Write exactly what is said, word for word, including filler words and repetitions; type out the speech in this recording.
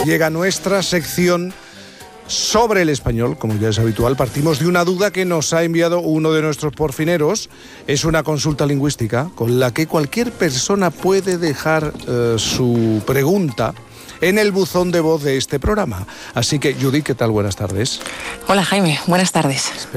llega nuestra sección sobre el español, como ya es habitual. Partimos de una duda que nos ha enviado uno de nuestros porfineros. Es una consulta lingüística con la que cualquier persona puede dejar eh, su pregunta en el buzón de voz de este programa. Así que, Judith, ¿qué tal? Buenas tardes. Hola, Jaime. Buenas tardes.